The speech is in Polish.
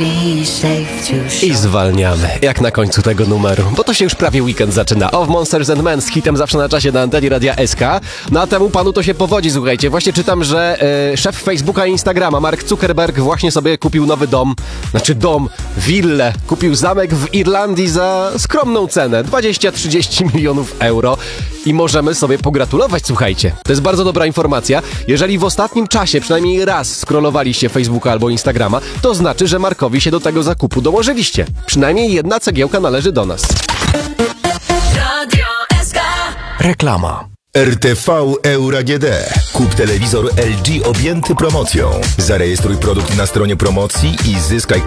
I zwalniamy, jak na końcu tego numeru, bo to się już prawie weekend zaczyna. Of Monsters and Men z hitem zawsze na czasie na antenie Radia SK. No a temu panu to się powodzi, słuchajcie. Właśnie czytam, że szef Facebooka i Instagrama, Mark Zuckerberg, właśnie sobie kupił nowy dom, willę. Kupił zamek w Irlandii za skromną cenę, 20-30 milionów euro. I możemy sobie pogratulować, słuchajcie. To jest bardzo dobra informacja. Jeżeli w ostatnim czasie przynajmniej raz scrollowaliście Facebooka albo Instagrama, to znaczy, że Markowi się do tego zakupu dołożyliście. Przynajmniej jedna cegiełka należy do nas. Radio SK. Reklama. RTV Euro AGD. Kup telewizor LG objęty promocją. Zarejestruj produkt na stronie promocji i zyskaj